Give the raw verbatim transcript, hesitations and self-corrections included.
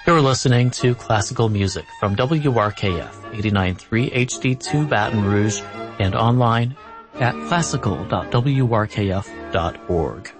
You're listening to classical music from W R K F eighty-nine point three H D two Baton Rouge and online at classical dot w r k f dot org.